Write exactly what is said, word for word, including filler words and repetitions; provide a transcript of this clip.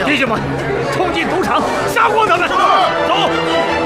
弟兄们，冲进赌场，杀光他们！走。